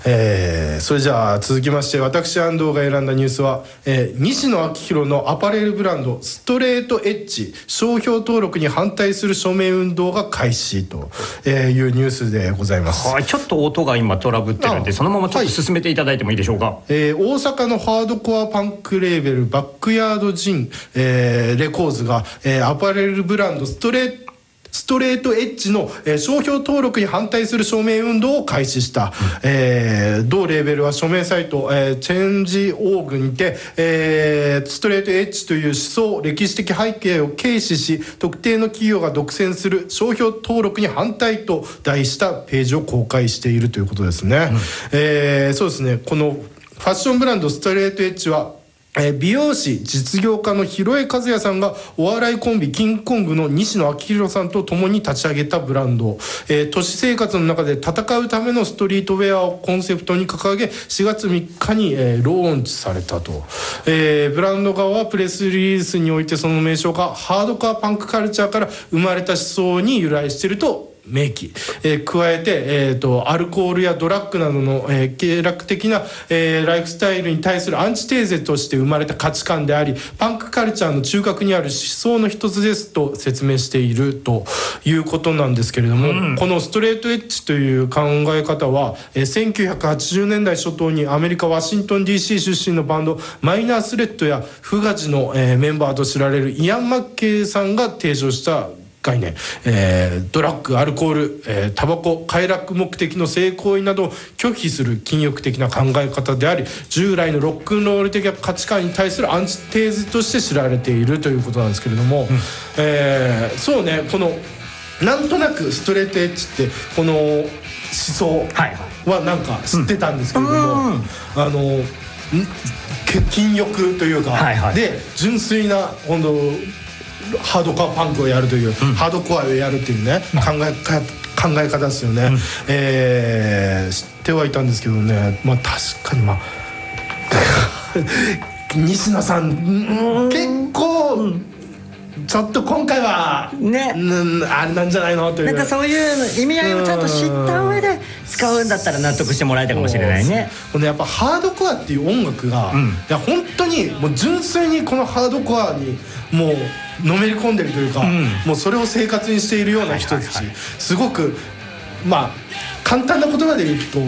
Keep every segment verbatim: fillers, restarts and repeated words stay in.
えー、それじゃあ続きまして、私安藤が選んだニュースは、えー、西野昭弘のアパレルブランドストレートエッジ商標登録に反対する署名運動が開始というニュースでございます。 はい、ちょっと音が今トラブってるんで、そのままちょっと進めていただいてもいいでしょうか。はい、 えー、大阪のハードコアパンクレーベルバックヤードジン、えー、レコーズが、えー、アパレルブランドストレートストレートエッジの、えー、商標登録に反対する署名運動を開始した、うん、えー、同レーベルは署名サイト、えー、チェンジオーグにて、えー、ストレートエッジという思想歴史的背景を軽視し特定の企業が独占する商標登録に反対と題したページを公開しているということですね。うん、えー、そうですね、このファッションブランドストレートエッジはえー、美容師実業家の広江和也さんがお笑いコンビキングコングの西野昭弘さんと共に立ち上げたブランド、えー、都市生活の中で戦うためのストリートウェアをコンセプトに掲げしがつみっかに、えー、ローンチされたと、えー、ブランド側はプレスリリースにおいてその名称がハードコアパンクカルチャーから生まれた思想に由来していると明記、えー、加えて、えー、とアルコールやドラッグなどの、えー、経絡的な、えー、ライフスタイルに対するアンチテーゼとして生まれた価値観でありパンクカルチャーの中核にある思想の一つですと説明しているということなんですけれども、うん、このストレートエッジという考え方は、えー、せんきゅうひゃくはちじゅうねんだい初頭にアメリカワシントン ディーシー 出身のバンドマイナースレッドやフガジの、えー、メンバーと知られるイアン・マッケイさんが提唱した概念、えー、ドラッグ、アルコール、えー、タバコ、快楽目的の性行為などを拒否する禁欲的な考え方であり従来のロックンロール的な価値観に対するアンチテーゼとして知られているということなんですけれども、うん、えー、そうね、このなんとなくストレートエッジってこの思想はなんか知ってたんですけれども、うんうん、あの禁欲というか、はいはい、で純粋な本当ハードコアパンクをやるという、うん、ハードコアをやるっていうね、うん、考えか考え方ですよね。うん、えー、知ってはいたんですけどね、まあ確かにまあ西野さん、うん、結構、うん、ちょっと今回はね、うん、あれなんじゃないのというなんかそういう意味合いをちゃんと知った上で使うんだったら納得してもらえたかもしれないね。 このやっぱハードコアっていう音楽が、うん、いや本当にもう純粋にこのハードコアにもうのめり込んでるというか、うん、もうそれを生活にしているような人たち、はいはいはい、すごくまあ簡単な言葉で言うと、うん、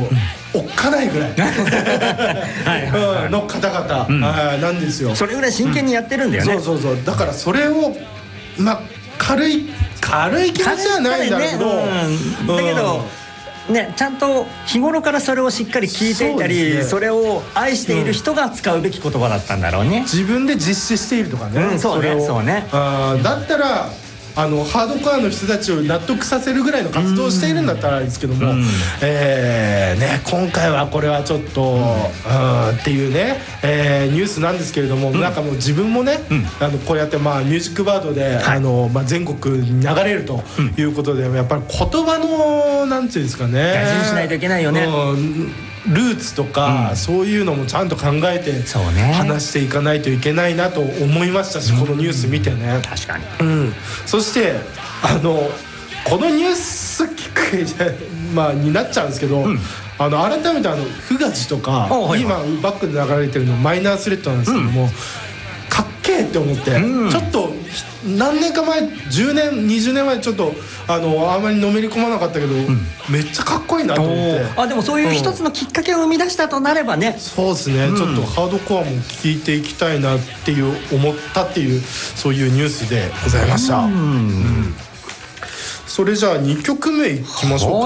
おっかないぐらいはいはい、はい、の方々、うん、なんですよ。 それぐらい真剣にやってるんだよね。 うん、そうそうそう。だからそれをまあ軽い軽い気持ちはないんだけど、ね、 うん、だけど、ね、ちゃんと日頃からそれをしっかり聞いていたり そ,、ね、それを愛している人が使うべき言葉だったんだろうね。 自分で実施しているとかね、 うん、そうね、そうね。 あだったらあのハードコアの人たちを納得させるぐらいの活動をしているんだったらいいですけども、えーね、今回はこれはちょっと、うん、っていうね、えー、ニュースなんですけれども、うん、なんかもう自分もね、うん、あのこうやってまあミュージックバードで、はい、あのまあ、全国に流れるということで、うん、やっぱり言葉のなんていうんですかね、 大事にしないといけないよね。 うんルーツとか、うん、そういうのもちゃんと考えて話していかないといけないなと思いましたし、このニュース見てね、 確かに、 うん、そしてあのこのニュース聞く、まあ、になっちゃうんですけど、うん、あの改めてあのフガジとか、はいはい、今バックで流れてるのマイナースレッドなんですけども、うん、かっけーって思って、うん、ちょっと何年か前じゅうねんにじゅうねんまえちょっと あのあんまりのめり込まなかったけど、うん、めっちゃかっこいいなと思って。 あでもそういう一つのきっかけを生み出したとなればね、 そうですね、うん、ちょっとハードコアも聞いていきたいなっていう思ったっていうそういうニュースでございました。うん、うんそれじゃあにきょくめいきましょうか。 はい、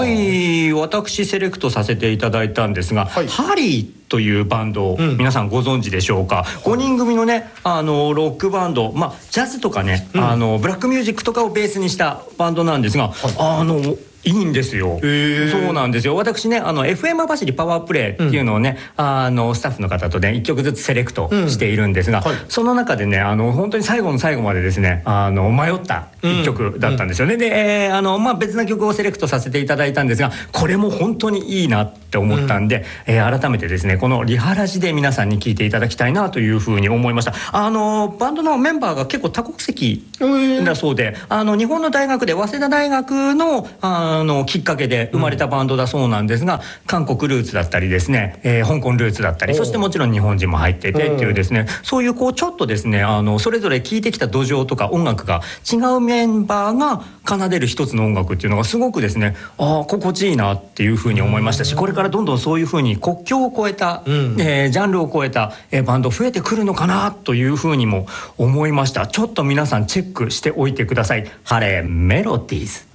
私セレクトさせていただいたんですが、はい、ハリーというバンドを皆さんご存知でしょうか。うん、ごにん組のねあのロックバンド、まあ、ジャズとかね、うん、あのブラックミュージックとかをベースにしたバンドなんですが、はい、あのいいんですよ。そうなんですよ。私ねあの エフエム 網走パワープレイっていうのをね、うん、あのスタッフの方とねいっきょくずつセレクトしているんですが、うんはい、その中でねあの本当に最後の最後までですねあの迷ったいっきょくだったんですよね。うん、で、えーあのまあ、別な曲をセレクトさせていただいたんですがこれも本当にいいなって思ったんで、うん、えー、改めてですねこのリハラジで皆さんに聴いていただきたいなというふうに思いました。あのバンドのメンバーが結構多国籍だそうで、あの日本の大学で早稲田大学 の, あのきっかけで生まれたバンドだそうなんですが、うん、韓国ルーツだったりですね、えー、香港ルーツだったり、そしてもちろん日本人も入っててっていうですね、うん、そういうこうちょっとですねあのそれぞれ聴いてきた土壌とか音楽が違うメンバーが奏でる一つの音楽っていうのがすごくですね、ああ心地いいなっていうふうに思いましたし、これからどんどんそういうふうに国境を越えた、うん、えー、ジャンルを超えた、えー、バンド増えてくるのかなというふうにも思いました。ちょっと皆さんチェックしておいてください。ハレーメロディーズ。